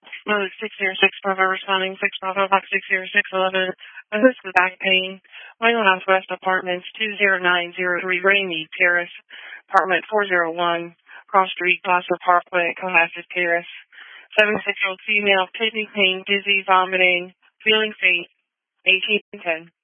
Mode 606 Bravo responding 6 Bravo Box 60611. This is back pain. Wayland Northwest Apartments 20903 Rainy Terrace, Apartment 401, Cross Street, Plaza Parkway, Cohasset Terrace. 76-year-old female, kidney pain, dizzy, vomiting, feeling faint, 1810.